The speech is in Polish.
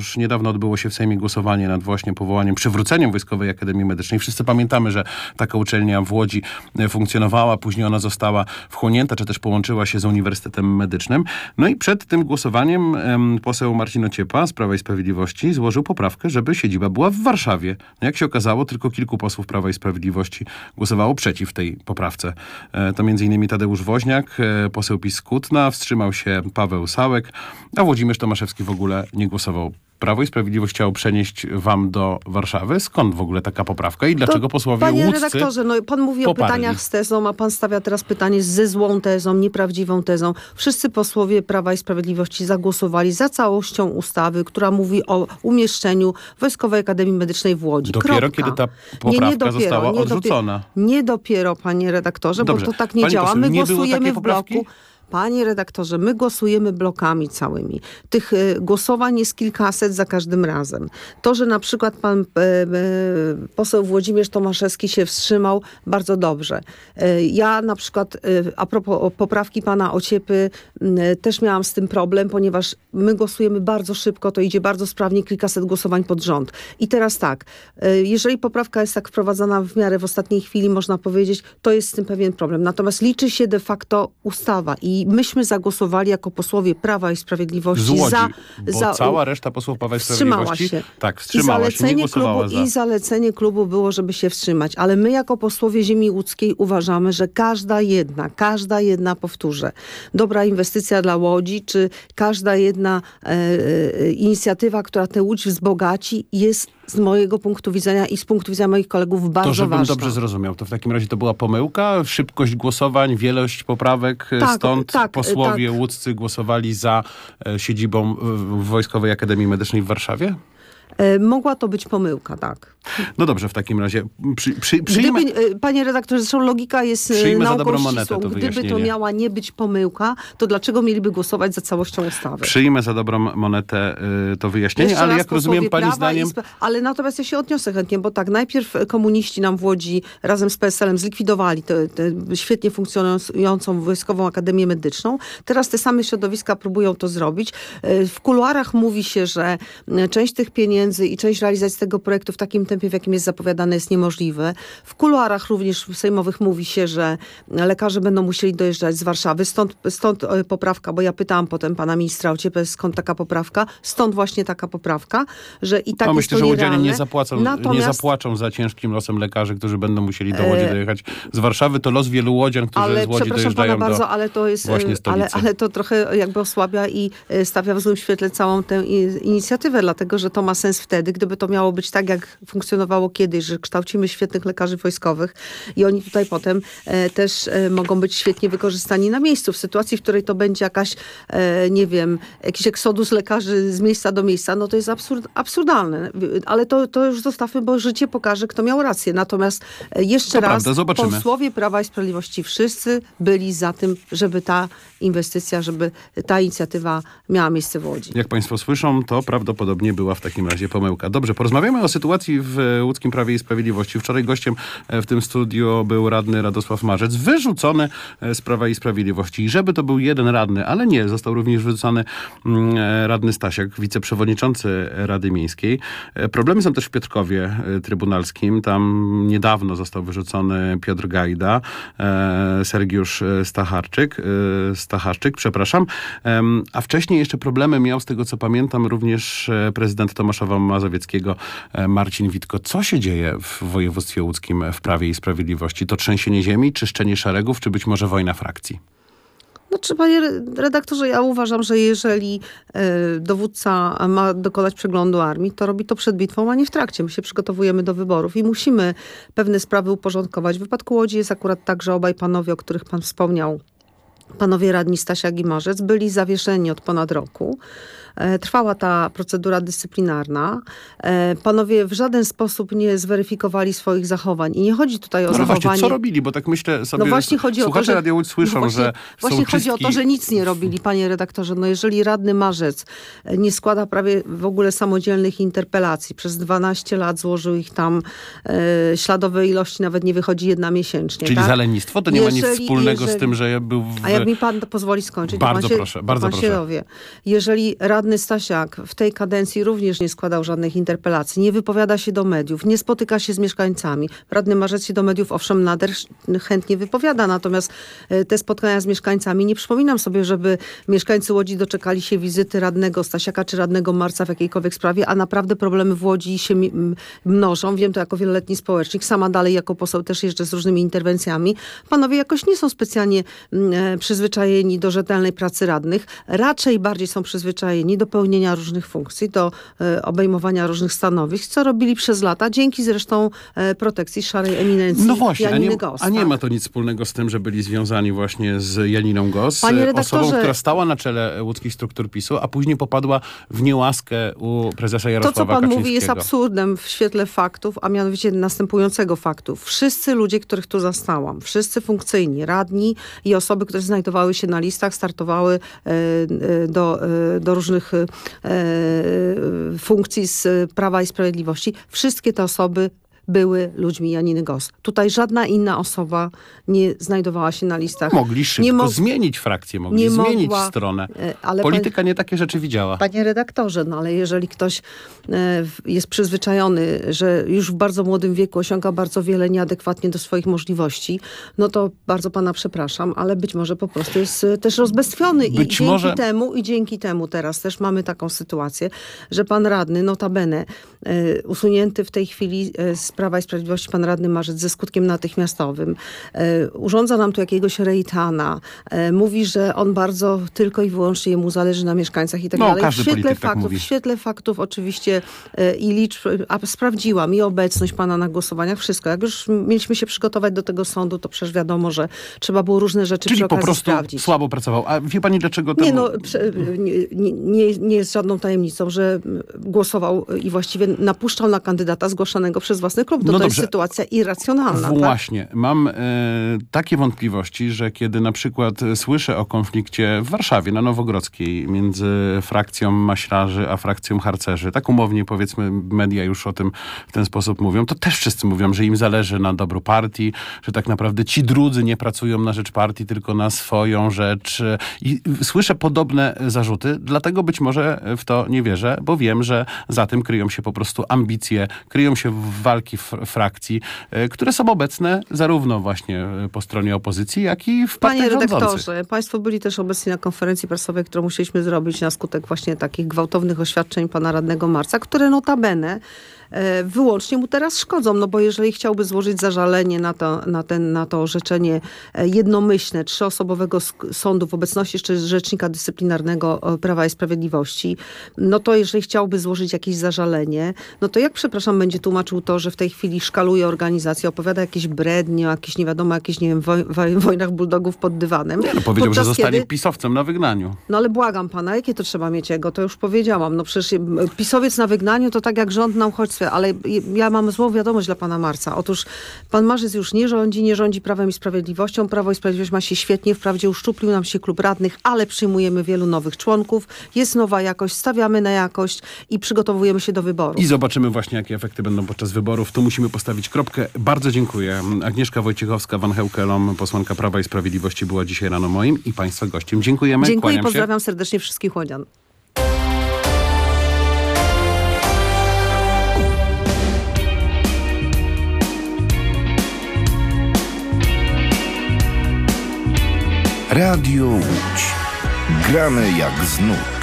Już niedawno odbyło się w Sejmie głosowanie nad właśnie powołaniem, przywróceniem Wojskowej Akademii Medycznej. Wszyscy pamiętamy, że taka uczelnia w Łodzi funkcjonowała, później ona została wchłonięta, czy też połączyła się z Uniwersytetem Medycznym. No i przed tym głosowaniem poseł Marcin Ociepa z Prawa i Sprawiedliwości złożył poprawkę, żeby siedziba była w Warszawie. No jak się okazało, tylko kilku posłów Prawa i Sprawiedliwości głosowało przeciw tej poprawce. To m.in. Tadeusz Woźniak, poseł PiS z Kutna, wstrzymał się Paweł Sałek, a Włodzimierz Tomaszewski w ogóle nie głosował. Prawo i Sprawiedliwość chciało przenieść wam do Warszawy. Skąd w ogóle taka poprawka i dlaczego posłowie łódzcy Panie redaktorze, pan mówi poparli? O pytaniach z tezą, a pan stawia teraz pytanie ze złą tezą, nieprawdziwą tezą. Wszyscy posłowie Prawa i Sprawiedliwości zagłosowali za całością ustawy, która mówi o umieszczeniu Wojskowej Akademii Medycznej w Łodzi. Dopiero kiedy ta poprawka została odrzucona. Nie dopiero, panie redaktorze, Dobrze. bo to tak nie Pani działa. poseł, My nie było głosujemy takiej w poprawki? bloku. Panie redaktorze, my głosujemy blokami całymi. Tych głosowań jest kilkaset za każdym razem. To, że na przykład pan poseł Włodzimierz Tomaszewski się wstrzymał, bardzo dobrze. Ja na przykład, a propos poprawki pana Ociepy, też miałam z tym problem, ponieważ my głosujemy bardzo szybko, to idzie bardzo sprawnie, kilkaset głosowań pod rząd. I teraz tak, jeżeli poprawka jest tak wprowadzana w miarę w ostatniej chwili, można powiedzieć, to jest z tym pewien problem. Natomiast liczy się de facto ustawa i myśmy zagłosowali jako posłowie Prawa i Sprawiedliwości Z Łodzi, za cała reszta posłów Prawa i Sprawiedliwości wstrzymała się, nie głosowała za. I zalecenie klubu było, żeby się wstrzymać. Ale my jako posłowie ziemi łódzkiej uważamy, że każda jedna, powtórzę, dobra inwestycja dla Łodzi, czy każda jedna inicjatywa, która tę Łódź wzbogaci, jest z mojego punktu widzenia i z punktu widzenia moich kolegów bardzo ważna. To, żebym dobrze zrozumiał, to w takim razie to była pomyłka? Szybkość głosowań, wielość poprawek, stąd posłowie łódzcy głosowali za siedzibą Wojskowej Akademii Medycznej w Warszawie? Mogła to być pomyłka, tak. No dobrze, w takim razie przyjmę... Panie redaktorze, zresztą logika jest nauką ścisłą. Gdyby to miała nie być pomyłka, to dlaczego mieliby głosować za całością ustawy? Przyjmę za dobrą monetę to wyjaśnienie, ale jak rozumiem pani zdaniem... Ale natomiast ja się odniosę chętnie, bo tak, najpierw komuniści nam w Łodzi razem z PSL-em zlikwidowali tę świetnie funkcjonującą Wojskową Akademię Medyczną. Teraz te same środowiska próbują to zrobić. W kuluarach mówi się, że część tych pieniędzy i część realizacji tego projektu w takim tempie, w jakim jest zapowiadane, jest niemożliwe. W kuluarach również sejmowych mówi się, że lekarze będą musieli dojeżdżać z Warszawy. Stąd poprawka, bo ja pytałam potem pana ministra Ociepę, skąd taka poprawka. Stąd właśnie taka poprawka, że i tak jest myślę, to że nierealne. Łodzianie nie zapłaczą za ciężkim losem lekarzy, którzy będą musieli do Łodzi dojechać z Warszawy. To los wielu łodzian, którzy z Łodzi dojeżdżają bardzo, ale to jest, właśnie stolicy. Ale to trochę jakby osłabia i stawia w złym świetle całą tę inicjatywę, dlatego że to ma sens wtedy, gdyby to miało być tak, jak funkcjonowało kiedyś, że kształcimy świetnych lekarzy wojskowych i oni tutaj potem też mogą być świetnie wykorzystani na miejscu. W sytuacji, w której to będzie jakaś, nie wiem, jakiś eksodus lekarzy z miejsca do miejsca, no to jest absurdalne. Ale to już zostawmy, bo życie pokaże, kto miał rację. Natomiast jeszcze raz, posłowie Prawa i Sprawiedliwości wszyscy byli za tym, żeby ta inwestycja, żeby ta inicjatywa miała miejsce w Łodzi. Jak państwo słyszą, to prawdopodobnie była w takim razie pomyłka. Dobrze, porozmawiamy o sytuacji w łódzkim Prawie i Sprawiedliwości. Wczoraj gościem w tym studiu był radny Radosław Marzec, wyrzucony z Prawa i Sprawiedliwości. I żeby to był jeden radny, ale nie, został również wyrzucony radny Stasiak, wiceprzewodniczący Rady Miejskiej. Problemy są też w Piotrkowie Trybunalskim. Tam niedawno został wyrzucony Piotr Gajda, Sergiusz Stacharczyk, a wcześniej jeszcze problemy miał, z tego co pamiętam, również prezydent Tomaszowa Mazowieckiego Marcin Witko. Co się dzieje w województwie łódzkim w Prawie i Sprawiedliwości? To trzęsienie ziemi, czyszczenie szeregów, czy być może wojna frakcji? Znaczy, panie redaktorze, ja uważam, że jeżeli dowódca ma dokonać przeglądu armii, to robi to przed bitwą, a nie w trakcie. My się przygotowujemy do wyborów i musimy pewne sprawy uporządkować. W wypadku Łodzi jest akurat tak, że obaj panowie, o których pan wspomniał, panowie radni Stasiak i Marzec, byli zawieszeni od ponad roku. Trwała ta procedura dyscyplinarna. Panowie w żaden sposób nie zweryfikowali swoich zachowań. I nie chodzi tutaj o zachowanie... Właśnie, co robili? Bo tak myślę sobie, słuchacze Radia Łódź słyszą, że Właśnie chodzi o to, że nic nie robili, panie redaktorze. No jeżeli radny Marzec nie składa prawie w ogóle samodzielnych interpelacji, przez 12 lat złożył ich tam śladowe ilości, nawet nie wychodzi jedna miesięcznie. Czyli za lenistwo? To nie ma nic wspólnego z tym, że był A jak mi pan pozwoli skończyć, bardzo proszę. Jeżeli radny radny Stasiak w tej kadencji również nie składał żadnych interpelacji, nie wypowiada się do mediów, nie spotyka się z mieszkańcami. Radny Marzec się do mediów owszem nader chętnie wypowiada, natomiast te spotkania z mieszkańcami, nie przypominam sobie, żeby mieszkańcy Łodzi doczekali się wizyty radnego Stasiaka czy radnego Marca w jakiejkolwiek sprawie, a naprawdę problemy w Łodzi się mnożą. Wiem to jako wieloletni społecznik. Sama dalej jako poseł też jeżdżę z różnymi interwencjami. Panowie jakoś nie są specjalnie przyzwyczajeni do rzetelnej pracy radnych. Raczej bardziej są przyzwyczajeni do pełnienia różnych funkcji, do obejmowania różnych stanowisk, co robili przez lata, dzięki zresztą protekcji szarej eminencji No właśnie, Janiny Gos. a nie tak? ma to nic wspólnego z tym, że byli związani właśnie z Janiną Gos, Panie redaktorze, osobą, która stała na czele łódzkich struktur PiS-u, a później popadła w niełaskę u prezesa Jarosława To, co pan Kaczyńskiego. mówi, jest absurdem w świetle faktów, a mianowicie następującego faktu. Wszyscy ludzie, których tu zastałam, wszyscy funkcyjni, radni i osoby, które znajdowały się na listach, startowały do różnych funkcji z Prawa i Sprawiedliwości. Wszystkie te osoby były ludźmi Janiny Gos. Tutaj żadna inna osoba nie znajdowała się na listach. Mogli szybko zmienić frakcję, mogli zmienić stronę. Ale polityka nie takie rzeczy widziała. Panie redaktorze, no ale jeżeli ktoś jest przyzwyczajony, że już w bardzo młodym wieku osiąga bardzo wiele nieadekwatnie do swoich możliwości, no to bardzo pana przepraszam, ale być może po prostu jest też rozbestwiony. I dzięki temu teraz też mamy taką sytuację, że pan radny, notabene usunięty w tej chwili z Prawa i Sprawiedliwości pan radny Marzec ze skutkiem natychmiastowym, urządza nam tu jakiegoś rejtana, mówi, że on bardzo tylko i wyłącznie jemu zależy na mieszkańcach i tak dalej. Każdy polityk tak mówi. W świetle faktów oczywiście i liczb, a sprawdziłam i obecność pana na głosowaniach, wszystko. Jak już mieliśmy się przygotować do tego sądu, to przecież wiadomo, że trzeba było różne rzeczy przy okazji sprawdzić. Czyli po prostu słabo pracował. A wie pani dlaczego to... Nie jest żadną tajemnicą, że głosował i właściwie napuszczał na kandydata zgłaszanego przez własny klub. To jest sytuacja irracjonalna. Właśnie. Tak? Mam takie wątpliwości, że kiedy na przykład słyszę o konflikcie w Warszawie, na Nowogrodzkiej, między frakcją maślarzy a frakcją harcerzy, tak umownie powiedzmy media już o tym w ten sposób mówią, to też wszyscy mówią, że im zależy na dobru partii, że tak naprawdę ci drudzy nie pracują na rzecz partii, tylko na swoją rzecz. I słyszę podobne zarzuty, dlatego być może w to nie wierzę, bo wiem, że za tym kryją się po prostu ambicje, kryją się walki frakcji, które są obecne zarówno właśnie po stronie opozycji, jak i w partiach rządzących. Panie redaktorze, państwo byli też obecni na konferencji prasowej, którą musieliśmy zrobić na skutek właśnie takich gwałtownych oświadczeń pana radnego Marca, które notabene wyłącznie mu teraz szkodzą, no bo jeżeli chciałby złożyć zażalenie na to orzeczenie jednomyślne, 3-osobowego sądu w obecności jeszcze rzecznika dyscyplinarnego Prawa i Sprawiedliwości, no to jeżeli chciałby złożyć jakieś zażalenie, no to jak, przepraszam, będzie tłumaczył to, że w tej chwili szkaluje organizację, opowiada jakieś brednie, jakieś nie wiadomo, jakieś, nie wiem, wojnach bulldogów pod dywanem. Nie, no powiedział, że zostanie pisowcem na wygnaniu. No ale błagam pana, jakie to trzeba mieć ego? To już powiedziałam. No przecież pisowiec na wygnaniu to tak jak rząd na uchodźstwie, ale ja mam złą wiadomość dla pana Marca. Otóż pan Marzec już nie rządzi Prawem i Sprawiedliwością. Prawo i Sprawiedliwość ma się świetnie. Wprawdzie uszczuplił nam się klub radnych, ale przyjmujemy wielu nowych członków. Jest nowa jakość, stawiamy na jakość i przygotowujemy się do wyboru. I zobaczymy właśnie, jakie efekty będą podczas wyborów. Tu musimy postawić kropkę. Bardzo dziękuję. Agnieszka Wojciechowska-Van Heukelom, posłanka Prawa i Sprawiedliwości, była dzisiaj rano moim i państwa gościem. Dziękujemy. Dziękuję i pozdrawiam serdecznie wszystkich łodzian. Radio Łódź. Gramy jak z nut.